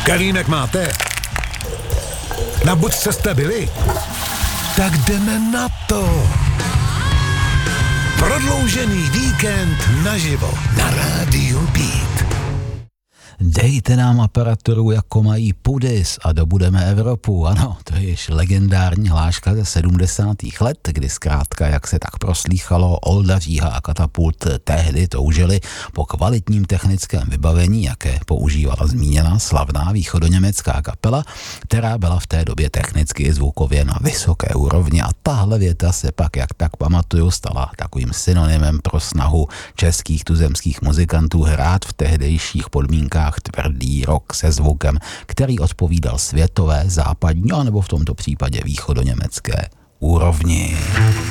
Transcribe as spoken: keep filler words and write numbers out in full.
Kelímek máte? Na Bučce jste byli? Tak jdeme na to. Prodloužený víkend naživo na Rádiu Beat. Dejte nám aparaturu, jako mají Pudis a dobudeme Evropu. Ano, to je již legendární hláška ze sedmdesátých let, kdy zkrátka, jak se tak proslýchalo, Olda Říha a Katapult tehdy toužili po kvalitním technickém vybavení, jaké používala zmíněná slavná východoněmecká kapela, která byla v té době technicky i zvukově na vysoké úrovni, a tahle věta se pak, jak tak pamatuju, stala takovým synonymem pro snahu českých tuzemských muzikantů hrát v tehdejších podmínkách tvrdý rock se zvukem, který odpovídal světové, západní, anebo v tomto případě východoněmecké úrovni.